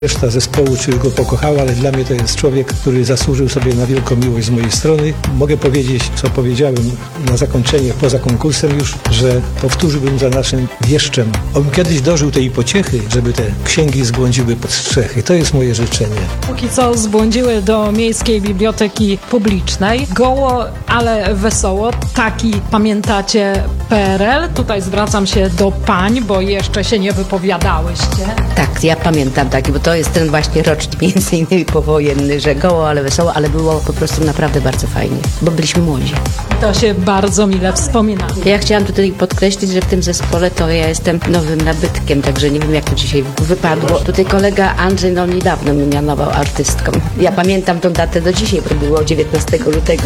Reszta zespołu czy go pokochała, ale dla mnie to jest człowiek, który zasłużył sobie na wielką miłość z mojej strony. Mogę powiedzieć, co powiedziałem na zakończenie, poza konkursem już, że powtórzyłbym za naszym wieszczem. Obym kiedyś dożył tej pociechy, żeby te księgi zbłądziły pod strzechy. To jest moje życzenie. Póki co zbłądziły do Miejskiej Biblioteki Publicznej. Goło, ale wesoło. Taki, pamiętacie, PRL? Tutaj zwracam się do pań, bo jeszcze się nie wypowiadałyście. Tak, ja pamiętam taki, bo to jest ten właśnie rocznik między innymi powojenny, że goło, ale wesoło, ale było po prostu naprawdę bardzo fajnie, bo byliśmy młodzi. To się bardzo mile wspomina. Ja chciałam tutaj podkreślić, że w tym zespole to ja jestem nowym nabytkiem, także nie wiem, jak to dzisiaj wypadło. Tutaj kolega Andrzej niedawno mnie mianował artystką. Ja pamiętam tą datę do dzisiaj, bo to było 19 lutego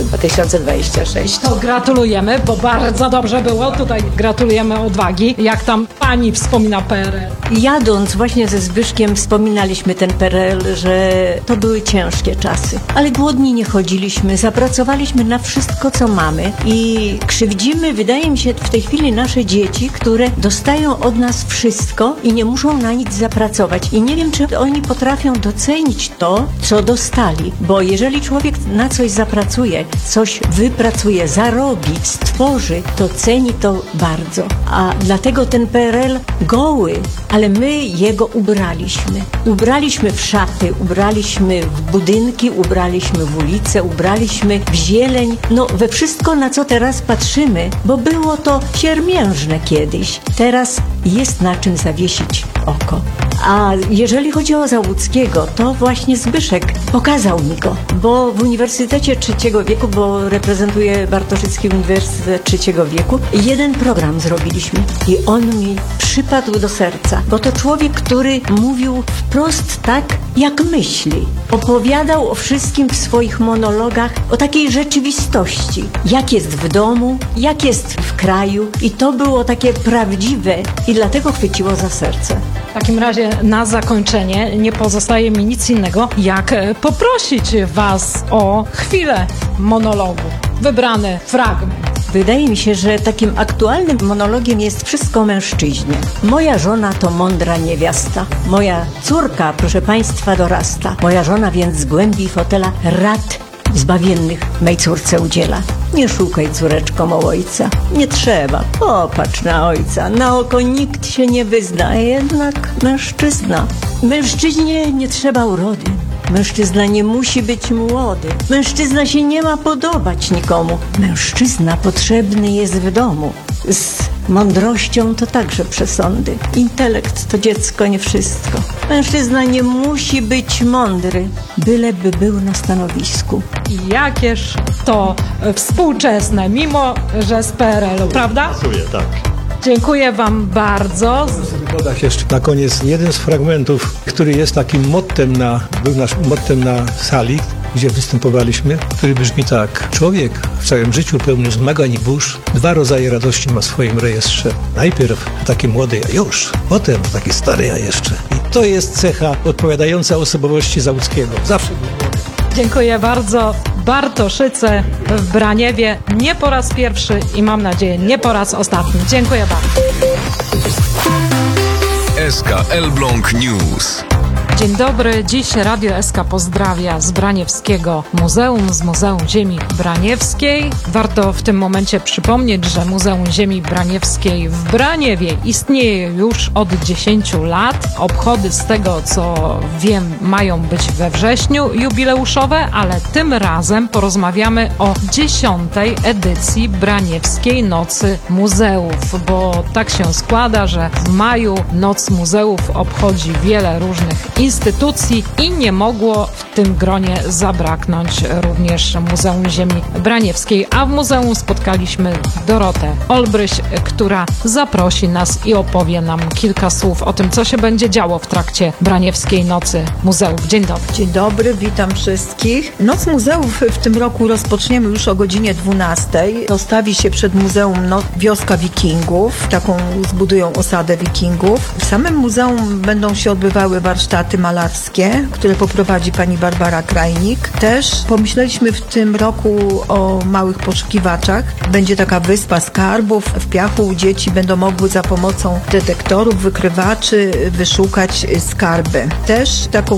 2026. To gratulujemy, bo bardzo dobrze było. Tutaj gratulujemy odwagi. Jak tam pani wspomina PRL? Jadąc właśnie ze Zbyszkiem wspominaliśmy ten PRL, że to były ciężkie czasy. Ale głodni nie chodziliśmy, zapracowaliśmy na wszystko, co mamy i krzywdzimy, wydaje mi się, w tej chwili nasze dzieci, które dostają od nas wszystko i nie muszą na nic zapracować. I nie wiem, czy oni potrafią docenić to, co dostali, bo jeżeli człowiek na coś zapracuje, coś wypracuje, zarobi, stworzy, to ceni to bardzo. A dlatego ten PRL goły, ale my jego ubraliśmy. Ubraliśmy w szaty, ubraliśmy w budynki, ubraliśmy w ulice, ubraliśmy w zieleń, no we wszystko, na co teraz patrzymy, bo było to siermiężne kiedyś. Teraz jest na czym zawiesić oko. A jeżeli chodzi o Załuckiego, to właśnie Zbyszek pokazał mi go, bo w Uniwersytecie Trzeciego Wieku, bo reprezentuję Bartoszycki Uniwersytet Trzeciego Wieku, jeden program zrobiliśmy i on mi przypadł do serca, bo to człowiek, który mówił wprost tak, jak myśli. Opowiadał o wszystkim w swoich monologach, o takiej rzeczywistości, jak jest w domu, jak jest w kraju i to było takie prawdziwe i dlatego chwyciło za serce. W takim razie na zakończenie nie pozostaje mi nic innego, jak poprosić was o chwilę monologu. Wybrany fragment. Wydaje mi się, że takim aktualnym monologiem jest wszystko o mężczyźnie. Moja żona to mądra niewiasta. Moja córka, proszę państwa, dorasta. Moja żona więc z głębi fotela rad zbawiennych mej córce udziela. Nie szukaj, córeczko, mo ojca. Nie trzeba. Popatrz na ojca. Na oko nikt się nie wyzna, jednak mężczyzna. Mężczyźnie nie trzeba urody. Mężczyzna nie musi być młody. Mężczyzna się nie ma podobać nikomu. Mężczyzna potrzebny jest w domu. Z mądrością to także przesądy. Intelekt to dziecko, nie wszystko. Mężczyzna nie musi być mądry, byleby był na stanowisku. I jakież to współczesne, mimo że z PRL-u, prawda? Pasuje, tak. Dziękuję wam bardzo. Dodać jeszcze na koniec jeden z fragmentów, który jest takim był naszym mottem na sali, gdzie występowaliśmy, który brzmi tak. Człowiek w całym życiu pełnym zmagań i burz 2 rodzaje radości ma w swoim rejestrze. Najpierw taki młody, a już, potem taki stary, a jeszcze. I to jest cecha odpowiadająca osobowości Załuckiego. Zawsze był młody. Dziękuję bardzo. Bartoszyce w Braniewie nie po raz pierwszy i mam nadzieję nie po raz ostatni. Dziękuję bardzo. SK Elbląg News. Dzień dobry. Dziś Radio SK pozdrawia z Braniewskiego Muzeum, z Muzeum Ziemi Braniewskiej. Warto w tym momencie przypomnieć, że Muzeum Ziemi Braniewskiej w Braniewie istnieje już od 10 lat. Obchody, z tego co wiem, mają być we wrześniu jubileuszowe, ale tym razem porozmawiamy o 10. edycji Braniewskiej Nocy Muzeów, bo tak się składa, że w maju Noc Muzeów obchodzi wiele różnych instytucji i nie mogło w tym gronie zabraknąć również Muzeum Ziemi Braniewskiej, a w muzeum spotkaliśmy Dorotę Olbryś, która zaprosi nas i opowie nam kilka słów o tym, co się będzie działo w trakcie Braniewskiej Nocy Muzeów. Dzień dobry. Dzień dobry, witam wszystkich. Noc Muzeów w tym roku rozpoczniemy już o godzinie 12. Rozstawi się przed muzeum wioska Wikingów, taką zbudują osadę Wikingów. W samym muzeum będą się odbywały warsztaty warsztaty malarskie, które poprowadzi pani Barbara Krajnik. Też pomyśleliśmy w tym roku o małych poszukiwaczach. Będzie taka wyspa skarbów. W piachu dzieci będą mogły za pomocą detektorów, wykrywaczy wyszukać skarby. Też taką